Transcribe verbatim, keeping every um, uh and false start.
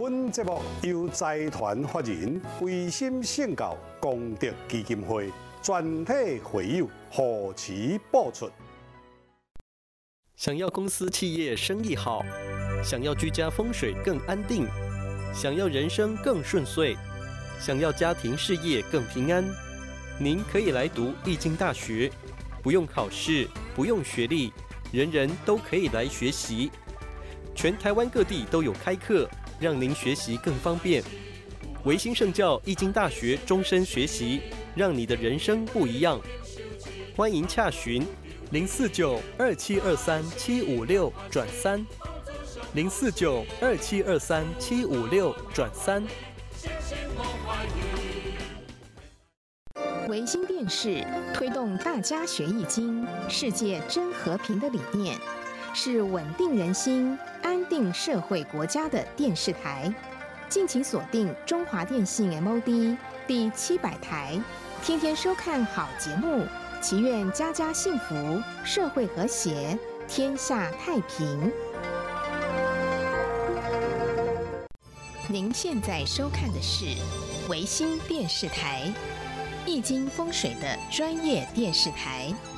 本节目由财团法人维新圣教功德基金会全体会友贺齐播出。 想要公司企业生意好，想要居家风水更安定，想要人生更顺遂，想要家庭事业更平安，您可以来读易经大学，不用考试，不用学历，人人都可以来学习。全台湾各地都有开课，让您学习更方便。维新圣教易经大学终身学习，让你的人生不一样。欢迎洽询零四九二七二三七五六转三，零四九二七二三七五六转三。 维新电视推动大家学易经、世界真和平的理念，是稳定人心、安定社会国家的电视台。敬请锁定中华电信 M O D 第七百台，天天收看好节目，祈愿家家幸福，社会和谐，天下太平。您现在收看的是维新电视台，易经风水的专业电视台。